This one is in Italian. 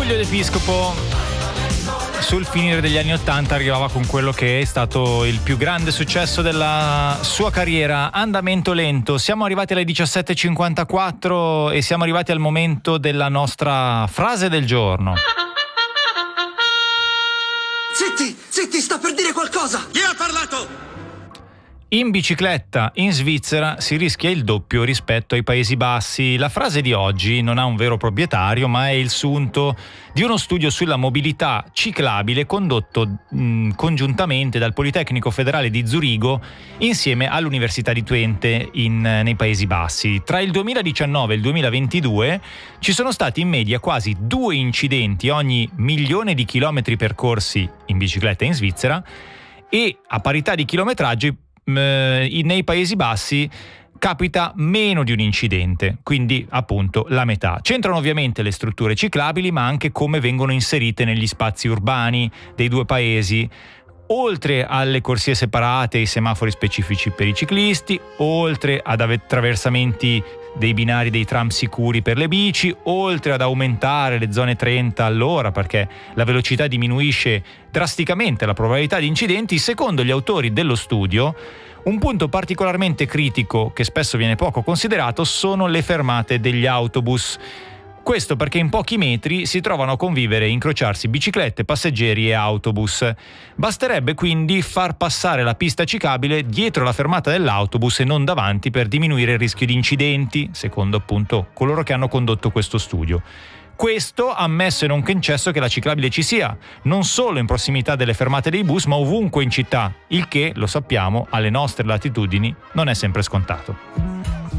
Tullio D'Episcopo sul finire degli anni '80 arrivava con quello che è stato il più grande successo della sua carriera, Andamento lento. Siamo arrivati alle 17:54 e siamo arrivati al momento della nostra frase del giorno. Zitti, sta per dire qualcosa! Chi ha parlato? In bicicletta in Svizzera si rischia il doppio rispetto ai Paesi Bassi. La frase di oggi non ha un vero proprietario, ma è il sunto di uno studio sulla mobilità ciclabile condotto congiuntamente dal Politecnico Federale di Zurigo insieme all'Università di Twente nei Paesi Bassi. Tra il 2019 e il 2022 ci sono stati in media quasi 2 incidenti ogni 1.000.000 di chilometri percorsi in bicicletta in Svizzera, e a parità di chilometraggio nei Paesi Bassi capita meno di un incidente, quindi appunto la metà. C'entrano ovviamente le strutture ciclabili, ma anche come vengono inserite negli spazi urbani dei due paesi, oltre alle corsie separate e ai semafori specifici per i ciclisti, oltre ad attraversamenti dei binari dei tram sicuri per le bici, oltre ad aumentare le zone 30 all'ora perché la velocità diminuisce drasticamente la probabilità di incidenti. Secondo gli autori dello studio, un punto particolarmente critico che spesso viene poco considerato sono le fermate degli autobus. Questo perché in pochi metri si trovano a convivere e incrociarsi biciclette, passeggeri e autobus. Basterebbe quindi far passare la pista ciclabile dietro la fermata dell'autobus e non davanti per diminuire il rischio di incidenti, secondo appunto coloro che hanno condotto questo studio. Questo ammesso e non concesso che la ciclabile ci sia, non solo in prossimità delle fermate dei bus, ma ovunque in città, il che, lo sappiamo, alle nostre latitudini non è sempre scontato.